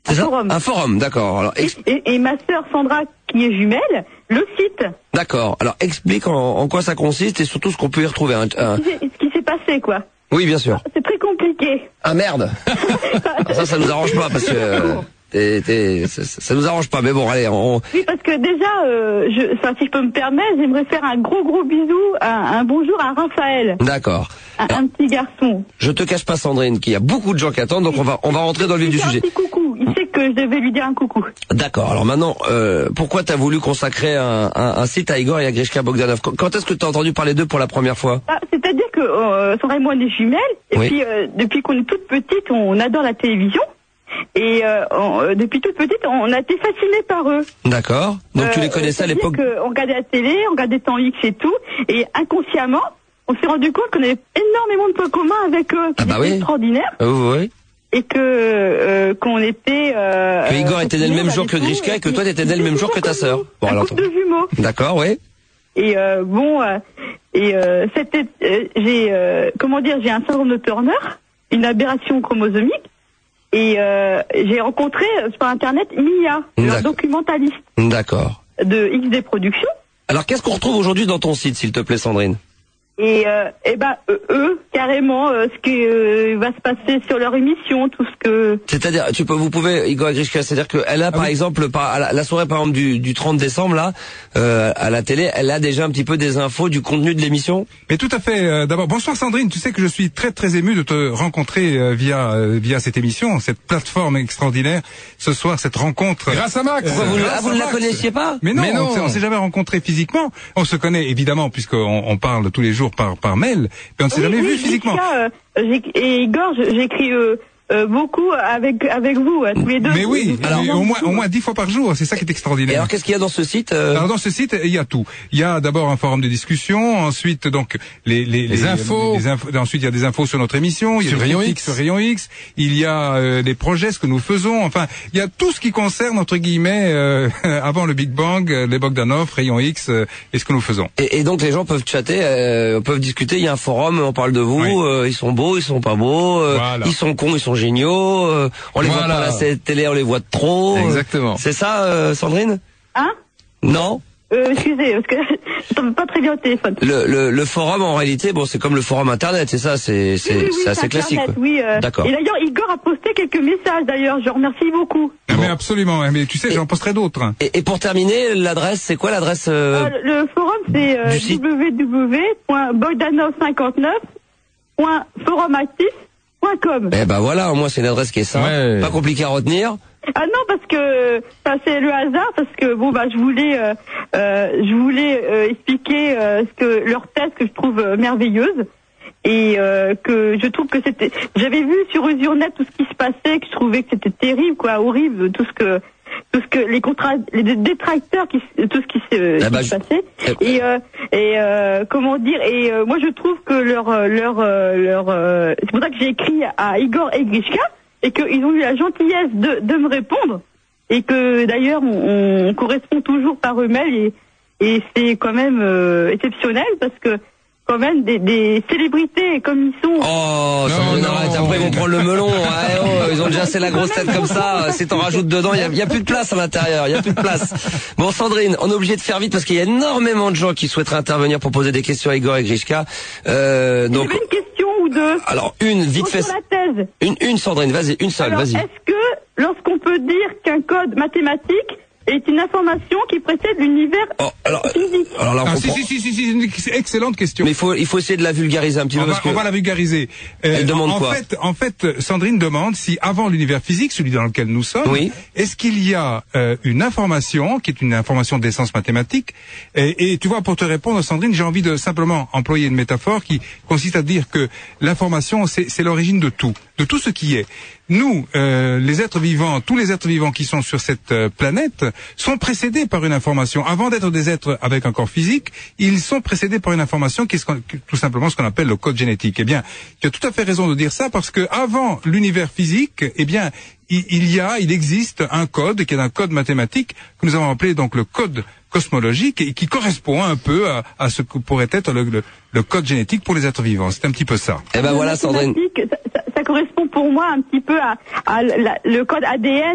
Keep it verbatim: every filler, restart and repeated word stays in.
C'est ça ? Forum. Un forum, d'accord. Alors, ex... et, et, et ma sœur Sandra, qui est jumelle, le site. D'accord. Alors, explique en, en quoi ça consiste et surtout ce qu'on peut y retrouver. Un, un... Ce qui s'est passé, quoi. Oui, bien sûr. C'est très compliqué. Ah merde. Ça, ça nous arrange pas parce que... Euh... T'es, t'es, ça, ça nous arrange pas, mais bon, allez, on... Oui, parce que déjà, euh, je, enfin, si je peux me permettre, j'aimerais faire un gros gros bisou, un, un bonjour à Raphaël. D'accord. Un, un petit garçon. Je te cache pas, Sandrine, qu'il y a beaucoup de gens qui attendent, donc on va, on va rentrer dans le vif du sujet. Un petit coucou. Il sait que je devais lui dire un coucou. D'accord. Alors maintenant, euh, pourquoi t'as voulu consacrer un, un, un site à Igor et à Grishka Bogdanov? Quand est-ce que t'as entendu parler d'eux pour la première fois? Ah, c'est-à-dire que euh, Sandra et moi, on est jumelles, et oui. puis euh, depuis qu'on est toute petite, on adore la télévision. Et euh, on, euh, depuis toute petite, on a été fascinés par eux. D'accord. Donc euh, tu les connaissais à l'époque? On regardait la télé, on regardait Temps X et tout, et inconsciemment, on s'est rendu compte qu'on avait énormément de points communs avec eux, ah bah oui. extraordinaires. Euh, oui. Et que euh, qu'on était. Euh, que Igor était né le même jour que Grishka et que toi t'étais né le même jour que ta sœur. Bon, alors. De jumeaux. D'accord, oui. Et euh, bon, euh, et euh, c'était, euh, j'ai, euh, comment dire, j'ai un syndrome de Turner, une aberration chromosomique. Et euh, j'ai rencontré sur Internet Mia, leur documentaliste. D'accord. De X D Productions. Alors qu'est-ce qu'on retrouve aujourd'hui dans ton site, s'il te plaît, Sandrine? Et euh, eh ben eux, eux carrément euh, ce qui euh, va se passer sur leur émission, tout ce que. C'est-à-dire, tu peux, vous pouvez, Igor Grishka, c'est-à-dire que elle a, ah par oui. exemple, par à la, la soirée par exemple du, du trente décembre là, euh, à la télé, elle a déjà un petit peu des infos du contenu de l'émission. Mais tout à fait. Euh, D'abord, bonsoir Sandrine. Tu sais que je suis très très ému de te rencontrer euh, via euh, via cette émission, cette plateforme extraordinaire. Ce soir, cette rencontre. Grâce à Max. Euh, vous, ah, vous ne la connaissiez pas? Mais non, Mais non. on, on s'est jamais rencontrés physiquement. On se connaît évidemment puisqu'on on parle tous les jours par par mail, mais on ne s'est oui, jamais oui, vu physiquement. Cas, euh, et Igor, j'écris euh, euh, beaucoup avec avec vous euh, tous les deux. Mais oui, alors au moins au moins dix fois par jour, c'est ça qui est extraordinaire. Et alors qu'est-ce qu'il y a dans ce site euh... Alors dans ce site, il y a tout. Il y a d'abord un forum de discussion, ensuite donc les les, les, les infos, les infos, ensuite il y a des infos sur notre émission, il y a sur des Rayon critiques X, sur Rayon X, il y a euh, les projets, ce que nous faisons, enfin il y a tout ce qui concerne entre guillemets euh, avant le Big Bang, les Bogdanov, Rayon X euh, et ce que nous faisons. Et, et donc les gens peuvent chatter, euh, peuvent discuter. Il y a un forum, on parle de vous. Oui. Euh, ils sont beaux, ils sont pas beaux. Euh, voilà. Ils sont cons, ils sont géniaux. Euh, on les voilà. voit pas à la télé, on les voit de trop. Exactement. C'est ça, euh, Sandrine? Hein? Non. Euh, excusez, parce que je tombe pas très bien au téléphone. Le, le, le forum, en réalité, bon, c'est comme le forum Internet, c'est ça, c'est, c'est, oui, oui, c'est assez Internet, classique. Quoi. Oui, euh, d'accord. Et d'ailleurs, Igor a posté quelques messages, d'ailleurs, je remercie beaucoup. Ah, bon. Mais absolument, mais tu sais, j'en posterai d'autres. Et, et pour terminer, l'adresse, c'est quoi l'adresse euh, euh, Le forum, c'est euh, w w w point bogdanov cinquante-neuf point forumactif point com. Eh ben voilà, au moins c'est une adresse qui est simple, ouais. Pas compliqué à retenir. Ah non, parce que ça c'est le hasard, parce que bon bah je voulais euh, euh, je voulais euh, expliquer euh, ce que leur thèse que je trouve euh, merveilleuse et euh, que je trouve que c'était, j'avais vu sur Usurnet tout ce qui se passait, que je trouvais que c'était terrible, quoi, horrible, tout ce que tout ce que les contrats, les détracteurs, qui, tout ce qui se, ah bah, qui se passait et euh, et euh, comment dire et euh, moi je trouve que leur leur leur euh, c'est pour ça que j'ai écrit à Igor et Grishka. Et qu'ils ont eu la gentillesse de, de me répondre, et que d'ailleurs on, on correspond toujours par email, et, et c'est quand même euh, exceptionnel, parce que quand même des, des célébrités comme ils sont. Oh, ça non, non, arrête, après ils vont prendre le melon. Ouais, oh, ils ont déjà assez la grosse tête comme ça. Si t'en rajoutes dedans, il y a, y a plus de place à l'intérieur. Il y a plus de place. Bon, Sandrine, on est obligé de faire vite parce qu'il y a énormément de gens qui souhaiteraient intervenir pour poser des questions à Igor et Grishka. Euh, donc. J'avais une question ou deux. Alors une, vite fait. Sur la thèse. Une, une, Sandrine, vas-y, une seule, vas-y. Est-ce que lorsqu'on peut dire qu'un code mathématique est une information qui précède l'univers oh, alors, physique. Alors là, on ah, si, si, si, si, si, c'est une excellente question. Mais il faut, il faut essayer de la vulgariser un petit on peu. Va, parce que on va la vulgariser. Euh, Elle demande en quoi fait, en fait, Sandrine demande si avant l'univers physique, celui dans lequel nous sommes, oui. est-ce qu'il y a euh, une information qui est une information d'essence mathématique et, et tu vois, pour te répondre, Sandrine, j'ai envie de simplement employer une métaphore qui consiste à dire que l'information, c'est, c'est l'origine de tout, de tout ce qui est. Nous, euh, les êtres vivants, tous les êtres vivants qui sont sur cette euh, planète, sont précédés par une information. Avant d'être des êtres avec un corps physique, ils sont précédés par une information qui est ce qu'on, tout simplement ce qu'on appelle le code génétique. Eh bien, tu as tout à fait raison de dire ça, parce que avant l'univers physique, eh bien, il, il y a, il existe un code qui est un code mathématique que nous avons appelé donc le code cosmologique et qui correspond un peu à, à ce que pourrait être le, le, le code génétique pour les êtres vivants. C'est un petit peu ça. Eh ben voilà, Sandrine. Ça, ça, ça correspond pour moi un petit peu à, à la, le code A D N